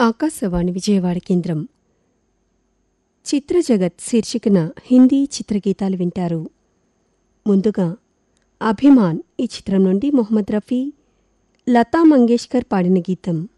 ఆకాశవాణి విజయవాడ కేంద్రం. చిత్రజగత్ శీర్షికన హిందీ చిత్రగీతాలు వింటారు. ముందుగా అభిమాన్ ఈ చిత్రం నుండి మొహమ్మద్ రఫీ, లతా మంగేష్కర్ పాడిన గీతం.